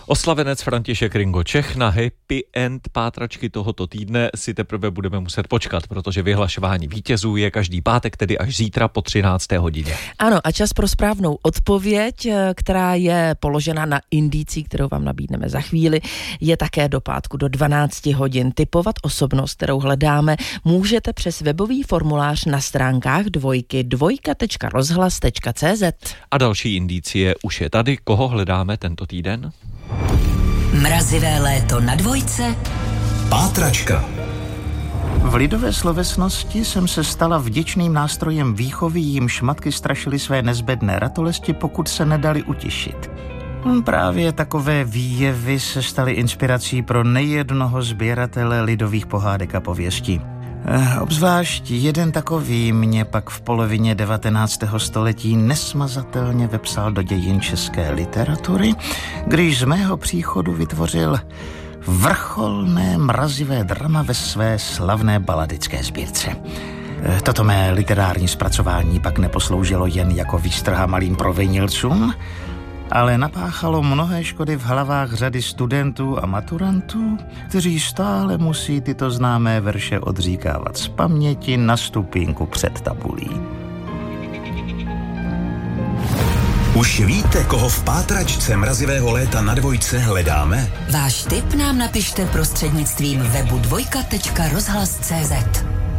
Oslavenec František Ringo Čech na happy end pátračky tohoto týdne si teprve budeme muset počkat, protože vyhlašování vítězů je každý pátek, tedy až zítra po 13. hodině. Ano, a čas pro správnou odpověď, která je položena na indicí, kterou vám nabídneme za chvíli, je také do pátku do 12 hodin. Tipovat osobnost, kterou hledáme, můžete přes webový formulář na stránkách dvojka.rozhlas.cz. A další indicie už je tady. Koho hledáme tento týden? Mrazivé léto na Dvojce. Pátračka. V lidové slovesnosti jsem se stala vděčným nástrojem výchovy, jímž matky strašily své nezbedné ratolesti, pokud se nedali utěšit. Právě takové výjevy se staly inspirací pro nejednoho sběratele lidových pohádek a pověstí. Obzvlášť jeden takový mě pak v polovině 19. století nesmazatelně vepsal do dějin české literatury, když z mého příchodu vytvořil vrcholné mrazivé drama ve své slavné baladické sbírce. Toto mé literární zpracování pak neposloužilo jen jako výstraha malým provinilcům, ale napáchalo mnohé škody v hlavách řady studentů a maturantů, kteří stále musí tyto známé verše odříkávat z paměti na stupínku před tabulí. Už víte, koho v pátračce mrazivého léta na Dvojce hledáme? Váš tip nám napište prostřednictvím webu dvojka.rozhlas.cz.